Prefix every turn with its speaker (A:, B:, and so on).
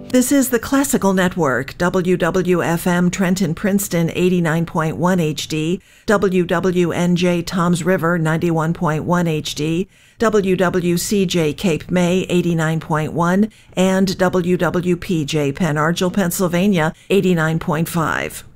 A: This is the Classical Network, WWFM Trenton Princeton 89.1 HD, WWNJ Toms River 91.1 HD, WWCJ Cape May 89.1, and WWPJ Pen Argyl, Pennsylvania 89.5.